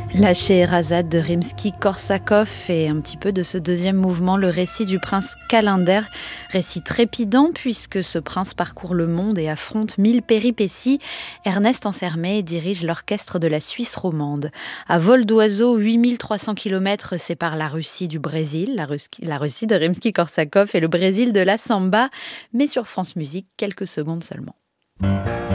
La Scheherazade de Rimsky-Korsakov et un petit peu de ce deuxième mouvement, le récit du prince Kalender. Récit trépidant puisque ce prince parcourt le monde et affronte 1000 péripéties. Ernest Ansermet dirige l'orchestre de la Suisse romande. À vol d'oiseau, 8300 km séparent la Russie du Brésil, la Russie de Rimsky-Korsakov et le Brésil de la samba. Mais sur France Musique, quelques secondes seulement.